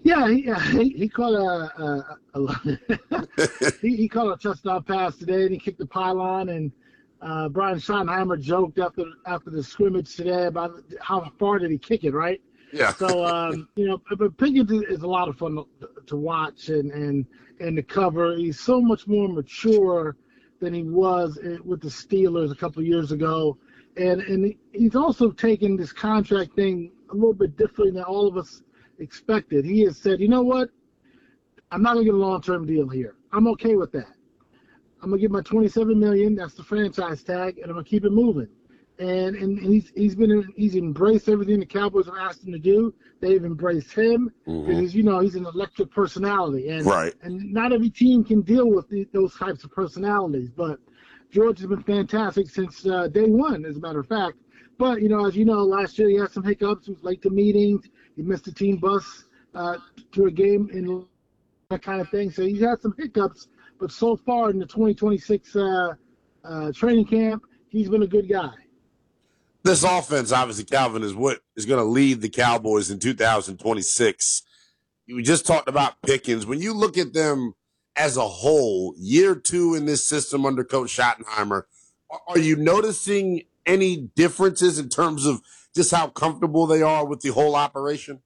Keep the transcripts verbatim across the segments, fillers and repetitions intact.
Yeah, he uh, he, he caught a, a, a he, he caught a touchdown pass today, and he kicked the pylon. And uh, Brian Schottenheimer joked after after the scrimmage today about how far did he kick it, right? Yeah. So um, you know, but Pickens is a lot of fun to, to watch and and and to cover. He's so much more mature than he was with the Steelers a couple of years ago, and and he's also taken this contract thing a little bit differently than all of us expected. He has said, you know what, I'm not going to get a long-term deal here. I'm okay with that. I'm going to get my twenty-seven million dollars, that's the franchise tag, and I'm going to keep it moving. And and he's he's been he's embraced everything the Cowboys have asked him to do. They've embraced him Mhm. because, you know, he's an electric personality, and Right. and not every team can deal with the, those types of personalities. But George has been fantastic since uh, day one, as a matter of fact. But, you know, as you know, last year he had some hiccups. He was late to meetings. He missed the team bus uh, to a game and that kind of thing. So he's had some hiccups. But so far in the twenty twenty-six uh, uh, training camp, he's been a good guy. This offense, obviously, Calvin, is what is going to lead the Cowboys in two thousand twenty-six. We just talked about Pickens. When you look at them as a whole, year two in this system under Coach Schottenheimer, are you noticing any differences in terms of just how comfortable they are with the whole operation?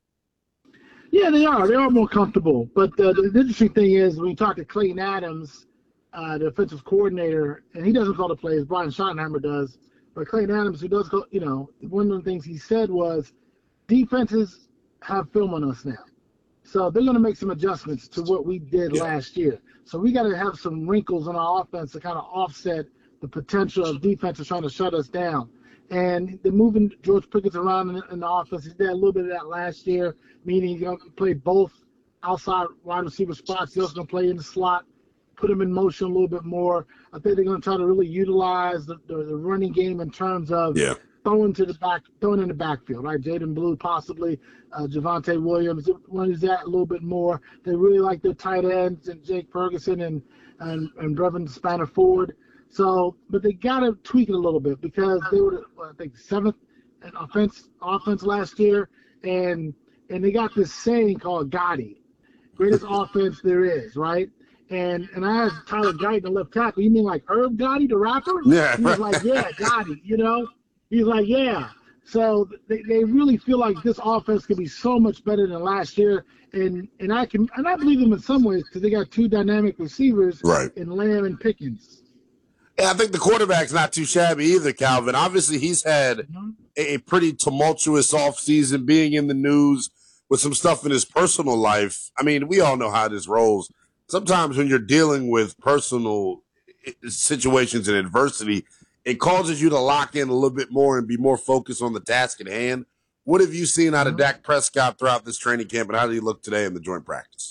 Yeah, they are. They are more comfortable. But uh, the, the interesting thing is when you talk to Clayton Adams, uh, the offensive coordinator, and he doesn't call the plays, Brian Schottenheimer does. But Clayton Adams, who does, go, you know, one of the things he said was defenses have film on us now. So they're going to make some adjustments to what we did Yeah. last year. So we got to have some wrinkles in our offense to kind of offset the potential of defenses trying to shut us down. And they're moving George Pickens around in, in the offense. He did a little bit of that last year, meaning he's going to play both outside wide receiver spots. He's also going to play in the slot, put him in motion a little bit more. I think they're going to try to really utilize the, the, the running game in terms of Yeah. throwing to the back, throwing in the backfield, right? Jaden Blue, possibly uh, Javonte Williams, runs that a little bit more. They really like their tight ends and Jake Ferguson and and and Brevin Spanner Ford. So, but they got to tweak it a little bit because they were, I think, seventh in offense offense last year, and and they got this saying called Gotti, greatest offense there is, right? And and I asked Tyler Guyton, the left tackle, you mean like Herb Gotti, the rapper? Yeah. He was like, yeah, Gotti, you know? He's like, yeah. So they, they really feel like this offense could be so much better than last year, and and I can and I believe them in some ways because they got two dynamic receivers Right. in Lamb and Pickens. Yeah, I think the quarterback's not too shabby either, Calvin. Obviously, he's had Mm-hmm. a pretty tumultuous offseason, being in the news with some stuff in his personal life. I mean, we all know how this rolls. Sometimes when you're dealing with personal situations and adversity, it causes you to lock in a little bit more and be more focused on the task at hand. What have you seen out of Mhm. Dak Prescott throughout this training camp, and how did he look today in the joint practice?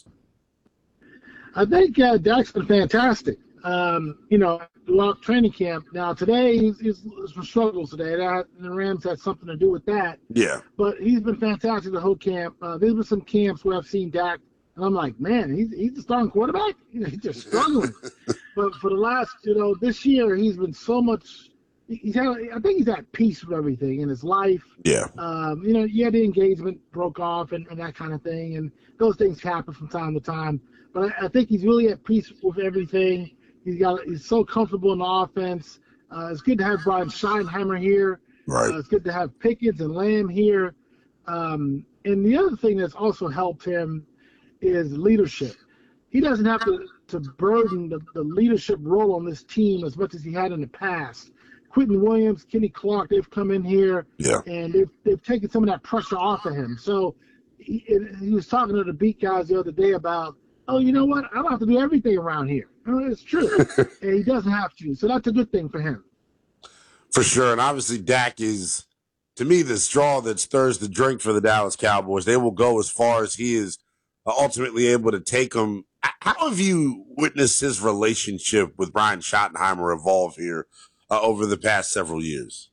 I think uh, Dak's been fantastic. Um, you know, throughout training camp. Now today he's, he's some struggles today. That the Rams had something to do with that. Yeah. But he's been fantastic the whole camp. Uh, there's been some camps where I've seen Dak, and I'm like, man, he's he's the starting quarterback. You know, he's just struggling. But for the last, you know, this year he's been so much. He's had, I think he's at peace with everything in his life. Yeah. Um, you know, yeah, the engagement broke off and, and that kind of thing, and those things happen from time to time. But I, I think he's really at peace with everything. He's got he's so comfortable in the offense. Uh, it's good to have Brian Schottenheimer here. Right. Uh, it's good to have Pickens and Lamb here. Um, and the other thing that's also helped him is leadership. He doesn't have to, to burden the, the leadership role on this team as much as he had in the past. Quentin Williams, Kenny Clark, they've come in here, Yeah. and they've, they've taken some of that pressure off of him. So he, he was talking to the beat guys the other day about, oh, you know what? I don't have to do everything around here. Oh, it's true. And he doesn't have to. So that's a good thing for him. For sure. And obviously Dak is, to me, the straw that stirs the drink for the Dallas Cowboys. They will go as far as he is ultimately able to take them. How have you witnessed his relationship with Brian Schottenheimer evolve here uh, over the past several years?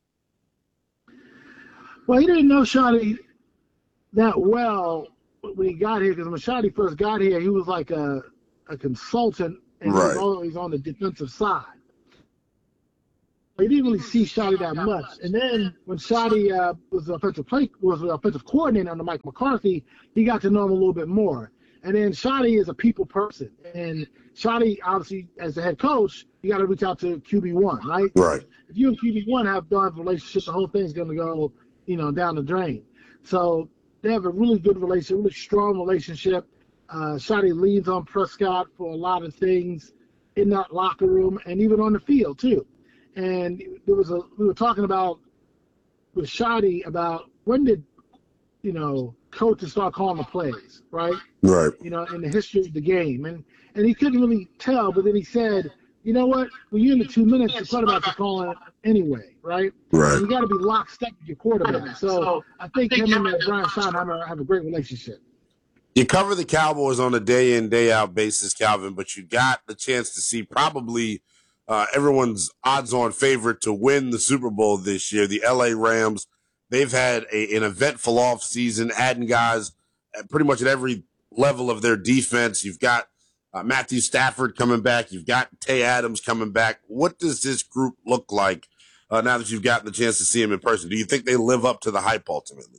Well, he didn't know Shotty that well when he got here, because when Shotty first got here, he was like a, a consultant, and Right. he was always on the defensive side. He didn't really see Shotty that much. And then when Shotty uh, was the offensive play was the offensive coordinator under Mike McCarthy, he got to know him a little bit more. And then Shotty is a people person, and Shotty obviously as the head coach, you got to reach out to Q B one, right? Right. If you and Q B one have don't have a relationship, the whole thing's going to go, you know, down the drain. So they have a really good relationship, really strong relationship. Uh, Shotty leans on Prescott for a lot of things in that locker room and even on the field too. And there was a we were talking about with Shotty about when did you know coaches start calling the plays, right? Right. You know, in the history of the game, and and he couldn't really tell, but then he said, you know what? When you're in the two minutes, the quarterback's are calling it anyway, right? Right. And you got to be lockstep with your quarterback. So I think him and Brian Schottenheimer have a great relationship. You cover the Cowboys on a day in, day out basis, Calvin, but you got the chance to see probably uh, everyone's odds on favorite to win the Super Bowl this year, the L A Rams. They've had a, an eventful offseason, adding guys at pretty much at every level of their defense. You've got uh, Matthew Stafford coming back. You've got Tay Adams coming back. What does this group look like uh, now that you've gotten the chance to see them in person? Do you think they live up to the hype ultimately?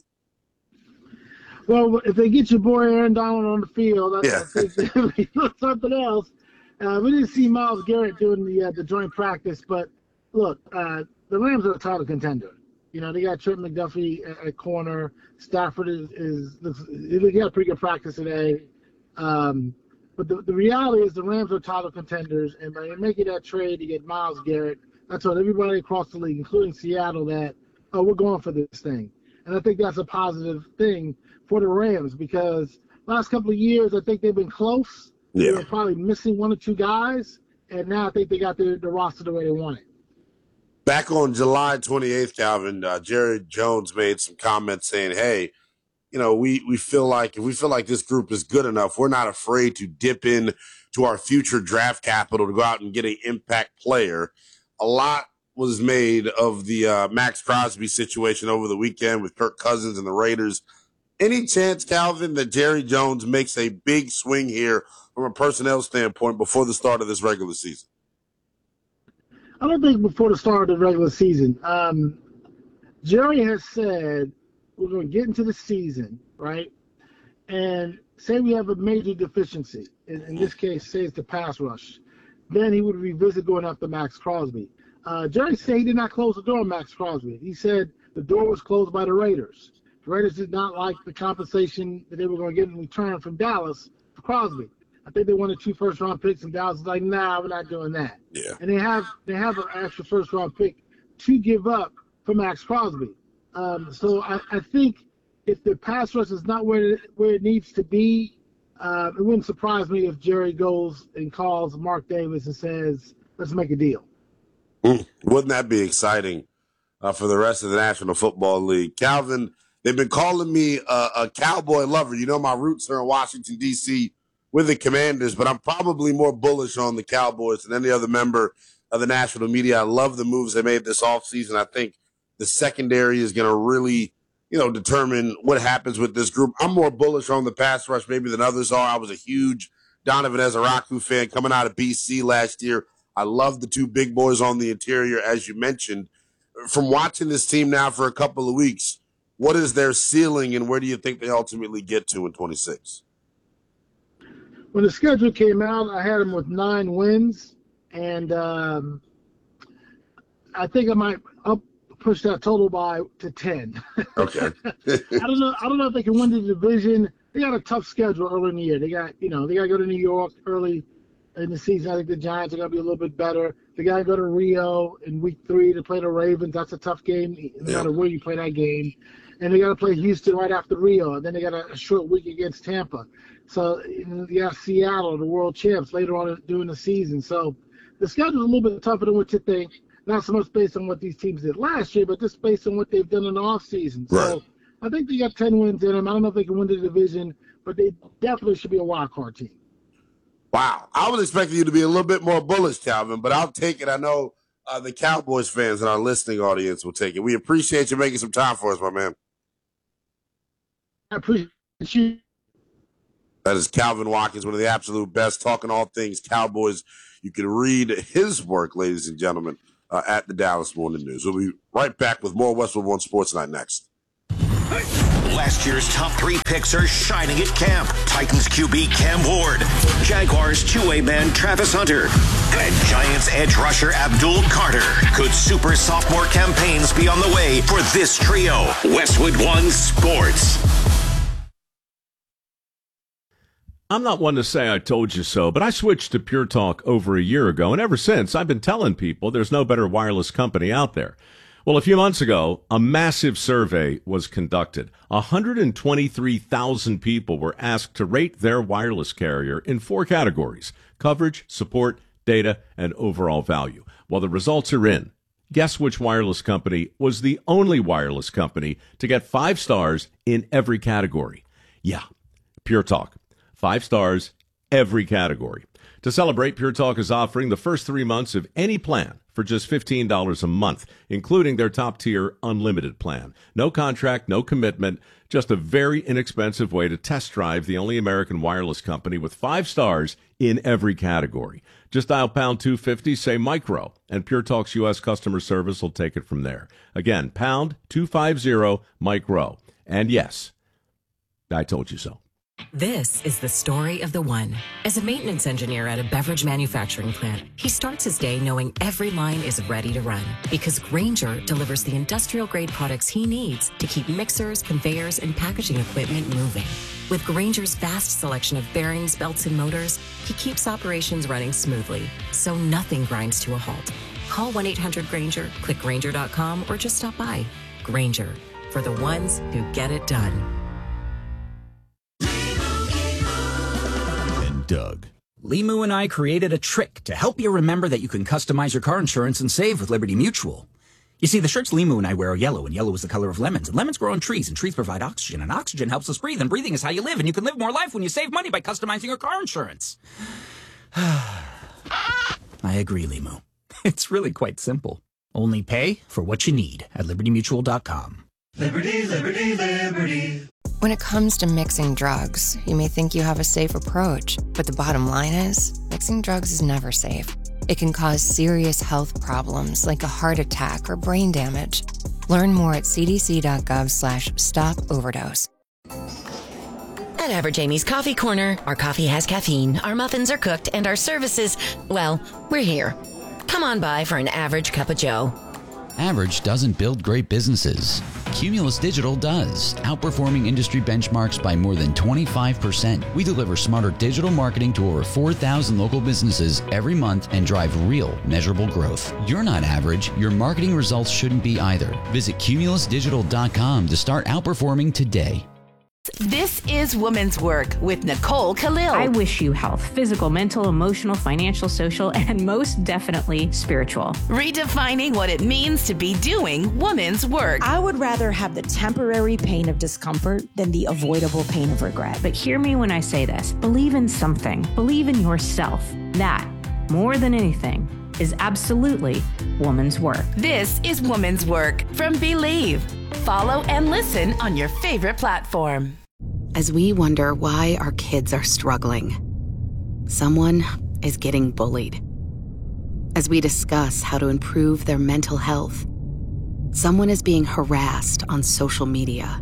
Well, if they get your boy Aaron Donald on the field, I, yeah. I think they look something else. Uh, we didn't see Myles Garrett doing the uh, the joint practice, but look, uh, the Rams are a title contender. You know, they got Trent McDuffie at, at corner. Stafford is, is looks, he had a pretty good practice today. Um, but the, the reality is the Rams are title contenders, and by making that trade to get Myles Garrett, I told everybody across the league, including Seattle, that, oh, we're going for this thing. And I think that's a positive thing for the Rams because last couple of years, I think they've been close. Yeah. They were probably missing one or two guys, and now I think they got the, the roster the way they want it. Back on July twenty-eighth, Calvin, uh, Jerry Jones made some comments saying, hey, you know, we, we feel like if we feel like this group is good enough, we're not afraid to dip in to our future draft capital to go out and get an impact player. A lot was made of the uh, Max Crosby situation over the weekend with Kirk Cousins and the Raiders. Any chance, Calvin, that Jerry Jones makes a big swing here from a personnel standpoint before the start of this regular season? I don't think before the start of the regular season. Um, Jerry has said we're going to get into the season, right? And say we have a major deficiency. In, in this case, say it's the pass rush. Then he would revisit going after Max Crosby. Uh, Jerry said he did not close the door on Max Crosby. He said the door was closed by the Raiders. The Raiders did not like the compensation that they were going to get in return from Dallas for Crosby. I think they wanted two first-round picks, and Dallas was like, nah, we're not doing that. Yeah. And they have they have an extra first-round pick to give up for Max Crosby. Um, so I, I think if the pass rush is not where it, where it needs to be, uh, it wouldn't surprise me if Jerry goes and calls Mark Davis and says, let's make a deal. Mm, wouldn't that be exciting uh, for the rest of the National Football League? Calvin, they've been calling me a, a Cowboy lover. You know my roots are in Washington, D C with the Commanders, but I'm probably more bullish on the Cowboys than any other member of the national media. I love the moves they made this offseason. I think the secondary is going to really, you know, determine what happens with this group. I'm more bullish on the pass rush maybe than others are. I was a huge Donovan Ezeraku fan coming out of B C last year. I love the two big boys on the interior, as you mentioned. From watching this team now for a couple of weeks, what is their ceiling and where do you think they ultimately get to in twenty-six? When the schedule came out, I had them with nine wins, and um, I think I might up push that total by to ten. Okay. I don't know. I don't know if they can win the division. They got a tough schedule early in the year. They got, you know, they got to go to New York early in the season. I think the Giants are going to be a little bit better. They got to go to Rio in week three to play the Ravens. That's a tough game, no yeah. matter where you play that game. And they got to play Houston right after Rio. And then they got a, a short week against Tampa. So you got Seattle, the world champs, later on during the season. So the schedule's a little bit tougher than what you think. Not so much based on what these teams did last year, but just based on what they've done in the offseason. So right. I think they got ten wins in them. I don't know if they can win the division, but they definitely should be a wild card team. Wow. I was expecting you to be a little bit more bullish, Calvin, but I'll take it. I know uh, the Cowboys fans and our listening audience will take it. We appreciate you making some time for us, my man. I appreciate you. That is Calvin Watkins, one of the absolute best, talking all things Cowboys. You can read his work, ladies and gentlemen, uh, at the Dallas Morning News. We'll be right back with more Westwood One Sports Night next. Last year's top three picks are shining at camp. Titans Q B Cam Ward, Jaguars two-way man Travis Hunter, and Giants edge rusher Abdul Carter. Could super sophomore campaigns be on the way for this trio? Westwood One Sports. I'm not one to say I told you so, but I switched to Pure Talk over a year ago, and ever since I've been telling people there's no better wireless company out there. Well, a few months ago, a massive survey was conducted. one hundred twenty-three thousand people were asked to rate their wireless carrier in four categories: coverage, support, data, and overall value. Well, the results are in. Guess which wireless company was the only wireless company to get five stars in every category? Yeah, Pure Talk. Five stars, every category. To celebrate, Pure Talk is offering the first three months of any plan for just fifteen dollars a month, including their top-tier unlimited plan. No contract, no commitment, just a very inexpensive way to test drive the only American wireless company with five stars in every category. Just dial pound two fifty, say micro, and Pure Talk's U S customer service will take it from there. Again, pound two fifty, micro. And yes, I told you so. This is the story of the one. As a maintenance engineer at a beverage manufacturing plant, he starts his day knowing every line is ready to run because Grainger delivers the industrial-grade products he needs to keep mixers, conveyors, and packaging equipment moving. With Grainger's vast selection of bearings, belts, and motors, he keeps operations running smoothly, so nothing grinds to a halt. Call one eight hundred Grainger, click Grainger dot com, or just stop by. Grainger, for the ones who get it done. Doug. Limu and I created a trick to help you remember that you can customize your car insurance and save with Liberty Mutual. You see, the shirts Limu and I wear are yellow, and yellow is the color of lemons, and lemons grow on trees, and trees provide oxygen, and oxygen helps us breathe, and breathing is how you live, and you can live more life when you save money by customizing your car insurance. I agree, Limu. It's really quite simple. Only pay for what you need at liberty mutual dot com. Liberty, liberty, liberty. When it comes to mixing drugs, you may think you have a safe approach, but the bottom line is, mixing drugs is never safe. It can cause serious health problems like a heart attack or brain damage. Learn more at c d c dot gov slash stop overdose. At Average Amy's Coffee Corner, our coffee has caffeine, our muffins are cooked, and our services, well, we're here. Come on by for an average cup of joe. Average doesn't build great businesses. Cumulus Digital does, outperforming industry benchmarks by more than twenty-five percent. We deliver smarter digital marketing to over four thousand local businesses every month and drive real, measurable growth. You're not average. Your marketing results shouldn't be either. Visit cumulus digital dot com to start outperforming today. This is Women's Work with Nicole Khalil. I wish you health, physical, mental, emotional, financial, social, and most definitely spiritual. Redefining what it means to be doing women's work. I would rather have the temporary pain of discomfort than the avoidable pain of regret. But hear me when I say this. Believe in something. Believe in yourself. That, more than anything, is absolutely woman's work. This is Woman's Work from Believe. Follow and listen on your favorite platform. As we wonder why our kids are struggling, someone is getting bullied. As we discuss how to improve their mental health, someone is being harassed on social media.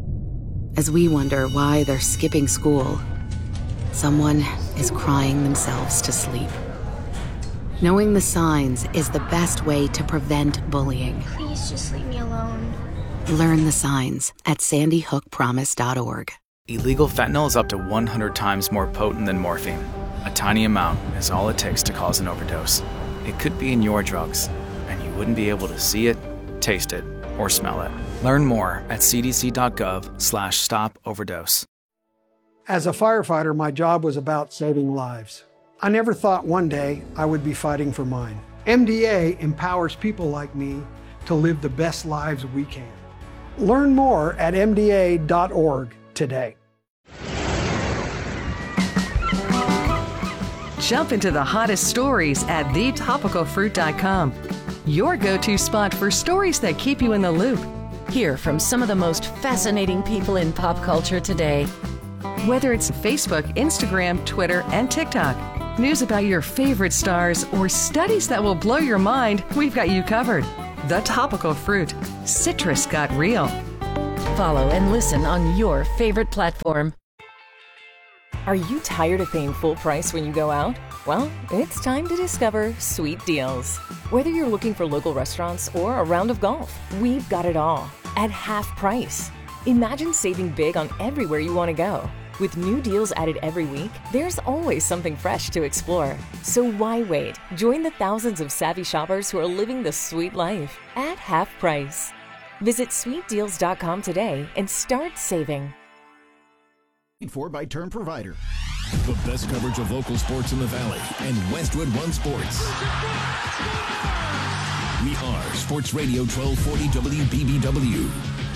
As we wonder why they're skipping school, someone is crying themselves to sleep. Knowing the signs is the best way to prevent bullying. Please just leave me alone. Learn the signs at sandy hook promise dot org. Illegal fentanyl is up to one hundred times more potent than morphine. A tiny amount is all it takes to cause an overdose. It could be in your drugs, and you wouldn't be able to see it, taste it, or smell it. Learn more at c d c dot gov slash stop overdose. As a firefighter, my job was about saving lives. I never thought one day I would be fighting for mine. M D A empowers people like me to live the best lives we can. Learn more at m d a dot org today. Jump into the hottest stories at the topical fruit dot com. Your go-to spot for stories that keep you in the loop. Hear from some of the most fascinating people in pop culture today. Whether it's Facebook, Instagram, Twitter, and TikTok, news about your favorite stars, or studies that will blow your mind, we've got you covered. The Topical Fruit. Citrus got real. Follow and listen on your favorite platform. Are you tired of paying full price when you go out? Well, it's time to discover Sweet Deals. Whether you're looking for local restaurants or a round of golf, we've got it all at half price. Imagine saving big on everywhere you want to go. With new deals added every week, there's always something fresh to explore. So why wait? Join the thousands of savvy shoppers who are living the sweet life at half price. Visit sweet deals dot com today and start saving. Paid for by Term Provider. The best coverage of local sports in the Valley and Westwood One Sports. We are Sports Radio twelve forty W B B W.